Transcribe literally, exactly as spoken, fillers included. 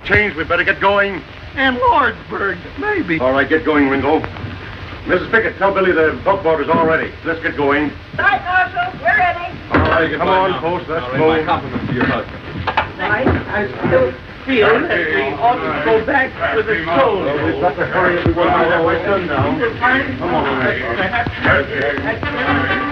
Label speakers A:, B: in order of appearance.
A: changed. We better get going.
B: And Lordsburg, maybe.
A: All right, get going, Ringo. Missus Pickett, tell Billy the tugboat is all ready. Let's get going.
C: Right, Marshal, we're ready.
A: All right, come on, folks. Let's go.
D: My compliments to your husband.
B: I, I still feel that we ought to go back to the soul.
A: Well, we've got to hurry if we want to have our sundown.
B: Come on.